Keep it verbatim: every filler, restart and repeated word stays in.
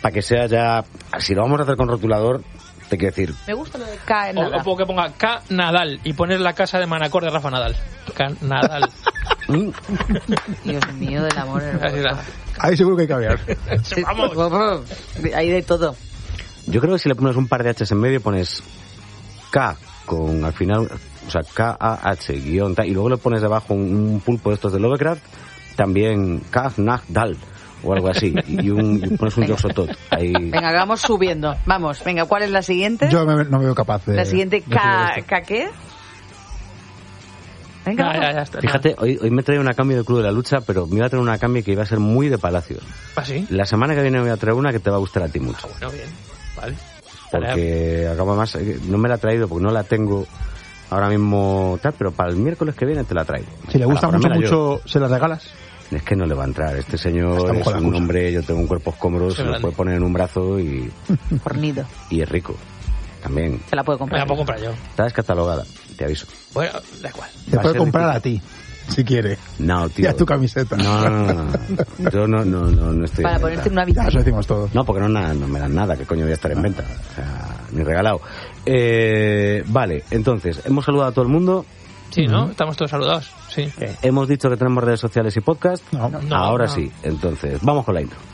para que sea ya... Si lo vamos a hacer con rotulador, te quiero decir... Me gusta lo de K en nada. O, o que ponga K Nadal y poner la casa de Manacor de Rafa Nadal. K Nadal. Dios mío, del amor hermoso. Ahí seguro que hay caviar. Sí, vamos. Hay de todo. Yo creo que si le pones un par de H's en medio, pones K con al final, o sea, K A H guión, y luego le pones debajo un, un pulpo de estos de Lovecraft, también K Nadal o algo así, y, un, y pones un Yoxotot ahí. Venga, vamos subiendo. Vamos, venga, ¿cuál es la siguiente? Yo me, no me veo capaz de... La siguiente, K, ¿K qué? Venga, ya, ya, ya está. Fíjate, hoy, hoy me trae una cambio de Club de la Lucha, pero me iba a traer una cambio que iba a ser muy de Palacios. ¿Ah, sí? La semana que viene me voy a traer una que te va a gustar a ti mucho. Ah, bueno, bien. Vale. Porque acabo más, no me la he traído porque no la tengo ahora mismo tal, pero para el miércoles que viene te la traigo. Si le gusta mucho, mucho, ¿se la regalas? Es que no le va a entrar. Este señor es un hombre, yo tengo un cuerpo escombro, se lo puede poner en un brazo y... Fornido. Y es rico. También. Se la puedo comprar. Me la puedo comprar yo. Está descatalogada, te aviso. Bueno, da igual. Te puede comprar a ti, si quiere. No, tío. Ya tu camiseta. No, no, no, no. Yo no, no, no, no estoy Para en ponerte en venta. una habitación. Eso decimos todos. No, porque no, na, no me dan nada. ¿Qué coño voy a estar en venta? O sea, ni regalado. Eh, vale, entonces, hemos saludado a todo el mundo. Sí, ¿no? Estamos todos saludados. Sí. Hemos dicho que tenemos redes sociales y podcast. No, no, Ahora no. sí. Entonces, vamos con la intro.